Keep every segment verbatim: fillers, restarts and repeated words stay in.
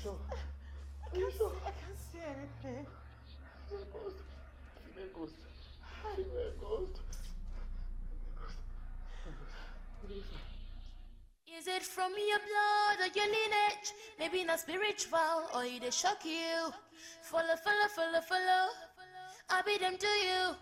sure? I can't see, I can't see anything. Female ghost. Female ghost. Female ghost. Is it from your blood or your lineage? Maybe not spiritual or it shock you. Follow, follow, follow, follow. I'll be them to you.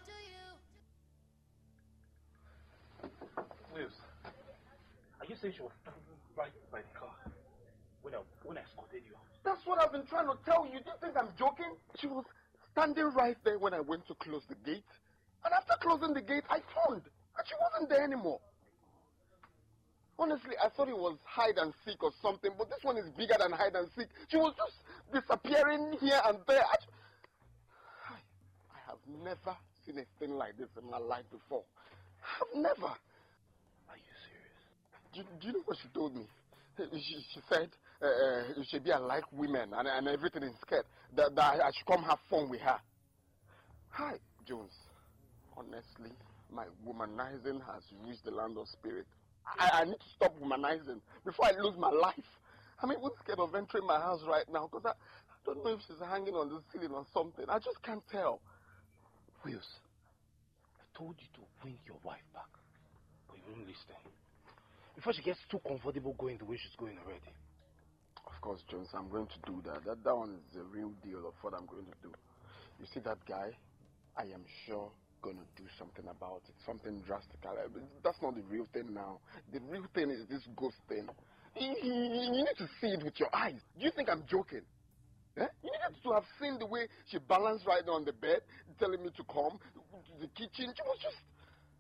Wills, are you saying she was right by the car when I, when I escorted you? That's what I've been trying to tell you. Do you think I'm joking? She was standing right there when I went to close the gate. And after closing the gate, I turned. And she wasn't there anymore. Honestly, I thought it was hide and seek or something, but this one is bigger than hide and seek. She was just disappearing here and there. I, I have never seen a thing like this in my life before. I've never. Are you serious? Do, do you know what she told me? She, she said uh, she be like women and, and everything is scared. That, that I should come have fun with her. Hi, Jones. Honestly, my womanizing has reached the land of spirit. I, I need to stop womanizing before I lose my life. I'm even scared of entering my house right now because I, I don't know if she's hanging on the ceiling or something. I just can't tell. Wills, I told you to bring your wife back, but you won't listen. Before she gets too comfortable going the way she's going already. Of course, Jones, I'm going to do that. That, that one is the real deal of what I'm going to do. You see that guy? I am sure gonna do something about it, something drastic. That's not the real thing now. The real thing is this ghost thing. You, you, you need to see it with your eyes. Do you think I'm joking? Eh? You needed to have seen the way she balanced right on the bed, telling me to come to the kitchen. She was just...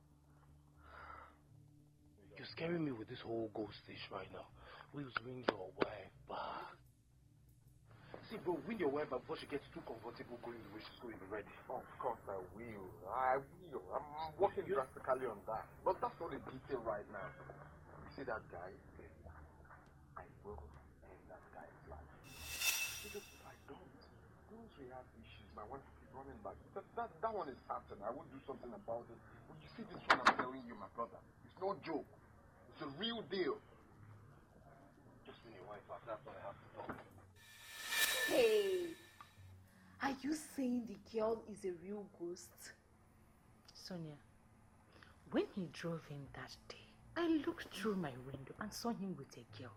You're scaring me with this whole ghost dish right now. We'll bring your wife back. See, bro, bring your wife back before she gets too comfortable going the way she's going already. Of course I will. I will. I'm working drastically on that. But that's not a detail right now. You see that guy? I will end that guy's life. Because if I don't, once we have issues, my wife will keep running back. That, that, that one is certain. I will do something about it. But you see this one I'm telling you, my brother. It's no joke. It's a real deal. Just bring your wife back. That's what I have to talk. Hey, are you saying the girl is a real ghost? Sonia, when he drove in that day, I looked through my window and saw him with a girl.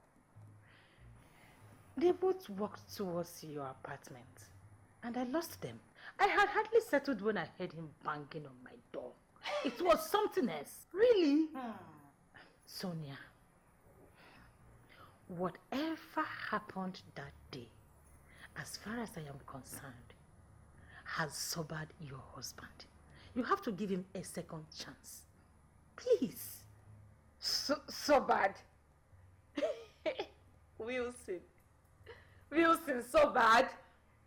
They both walked towards your apartment and I lost them. I had hardly settled when I heard him banging on my door. It was something else. Really? Hmm. Sonia, whatever happened that day, as far as I am concerned, has sobered your husband. You have to give him a second chance. Please. So, sobered? Wilson. Wilson, so bad?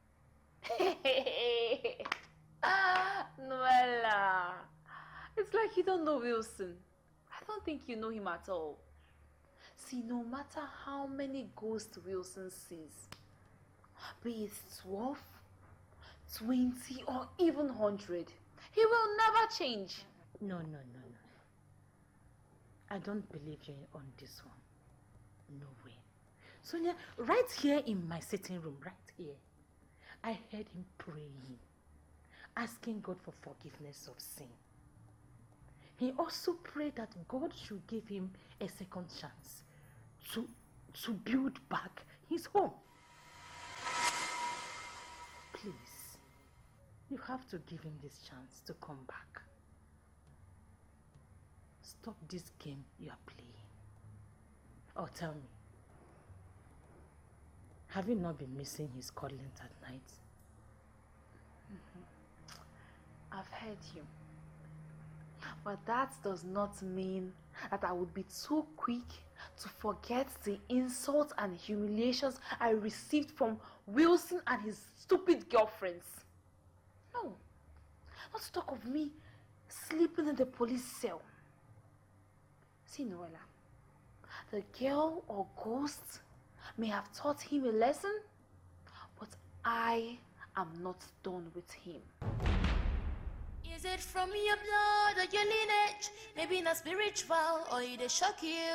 Ah, Noella. It's like you don't know Wilson. I don't think you know him at all. See, no matter how many ghosts Wilson sees, be it twelve, twenty, or even one hundred, he will never change. No, no, no, no. I don't believe you on this one. No way. Sonia, right here in my sitting room, right here, I heard him praying, asking God for forgiveness of sin. He also prayed that God should give him a second chance to, to build back his home. Please, you have to give him this chance to come back. Stop this game you are playing. Or tell me, have you not been missing his cuddling at night? Mm-hmm. I've heard you. But that does not mean that I would be too quick to forget the insults and humiliations I received from Wilson and his stupid girlfriends. No, not to talk of me sleeping in the police cell. See, Noella, the girl or ghost may have taught him a lesson, but I am not done with him. Is it from your blood or your lineage? Maybe not spiritual or it shock you.